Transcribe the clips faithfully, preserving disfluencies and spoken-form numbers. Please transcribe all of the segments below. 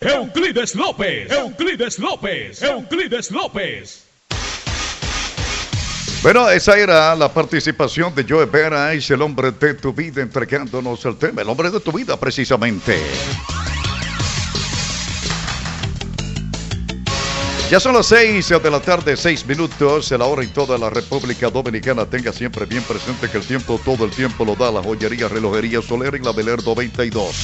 Euclides López, Euclides López, Euclides López. Bueno, esa era la participación de Joe Vera, es el hombre de tu vida, entregándonos el tema, el hombre de tu vida precisamente. Ya son las seis de la tarde, seis minutos, la hora en toda la República Dominicana. Tenga siempre bien presente que el tiempo, todo el tiempo lo da la joyería Relojería Soler en la Bel Air noventa y dos.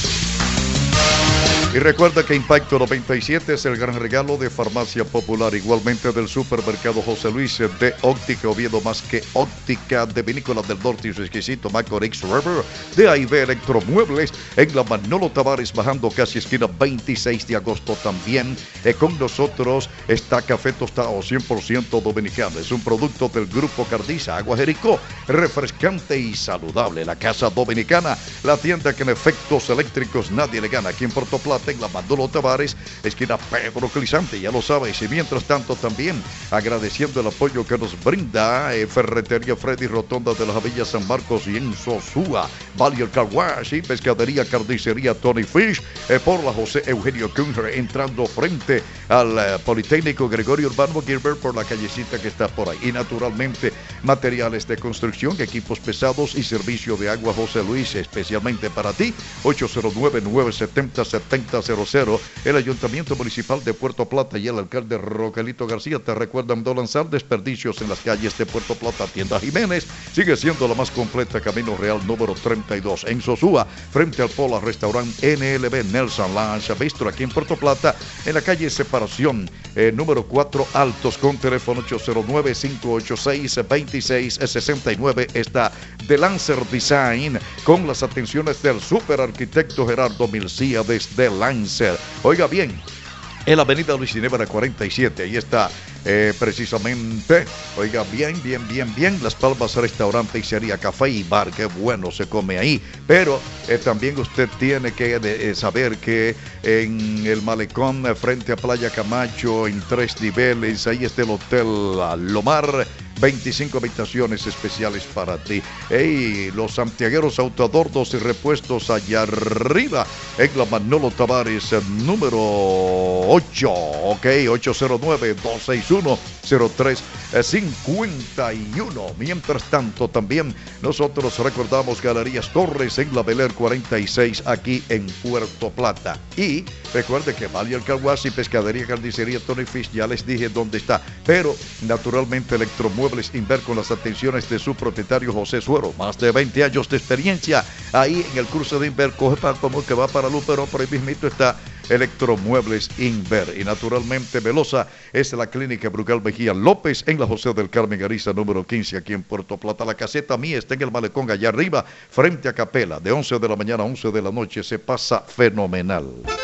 Y recuerda que Impacto noventa y siete es el gran regalo de Farmacia Popular, igualmente del Supermercado José Luis, de Óptica Oviedo, más que óptica, de Vinícola del Norte y su exquisito Macorix River, de A y B Electromuebles, en la Manolo Tavares, bajando casi esquina veintiséis de agosto también. Eh, con nosotros está Café Tostado cien por ciento dominicano, es un producto del Grupo Cardiza, Agua Jericó, refrescante y saludable. La Casa Dominicana, la tienda que en efectos eléctricos nadie le gana, aquí en Puerto Plata, en la Manolo Tavares, esquina Pedro Clisante, ya lo sabes. Y mientras tanto también agradeciendo el apoyo que nos brinda eh, Ferretería Freddy, Rotonda de las Villas San Marcos y en Sosúa, Value Car Wash y Pescadería Carnicería Tony Fish, eh, por la José Eugenio Kunger, entrando frente al eh, Politécnico Gregorio Urbano Gilbert, por la callecita que está por ahí. Y naturalmente materiales de construcción, equipos pesados y servicio de agua José Luis, especialmente para ti. Ocho cero nueve, nueve siete cero, siete cero cero cero. El Ayuntamiento Municipal de Puerto Plata y el alcalde Rogelito García te recuerdan no lanzar desperdicios en las calles de Puerto Plata. Tienda Jiménez sigue siendo la más completa, Camino Real número treinta y dos. En Sosúa, frente al Pola Restaurante N L B Nelson Lounge Bistro, aquí en Puerto Plata, en la calle Separación, eh, número cuatro Altos, con teléfono ocho cero nueve, cinco ocho seis, dos seis seis nueve. Está The Lancer Design, con las atenciones del super arquitecto Gerardo Milcía desde Lancer. Oiga bien, en la avenida Luis Ginebra cuarenta y siete, ahí está eh, precisamente, oiga bien, bien, bien, bien, Las Palmas Restaurante y Sería Café y Bar, qué bueno se come ahí. Pero eh, también usted tiene que eh, saber que en el Malecón, eh, frente a Playa Camacho, en tres niveles, ahí está el Hotel Lomar, veinticinco habitaciones especiales para ti. Hey, los santiagueros autoadornos y repuestos allá arriba en la Manolo Tavares número ocho, ok, ocho cero nueve, dos seis uno, cero tres cinco uno. Mientras tanto también nosotros recordamos Galerías Torres en la Bel Air cuarenta y seis, aquí en Puerto Plata. Y recuerde que Valle el Caguas y Pescadería Carnicería Tony Fish, ya les dije dónde está, pero naturalmente Electromuebles Inver, con las atenciones de su propietario José Suero, más de veinte años de experiencia ahí en el curso de Inver. Coge para como que va para Luperón, por ahí mismito está Electromuebles Inver. Y naturalmente Velosa es la clínica Brugal Mejía López en la José del Carmen Ariza número quince, aquí en Puerto Plata. La caseta mía está en el Malecón, allá arriba, frente a Capela, de once de la mañana a once de la noche. Se pasa fenomenal.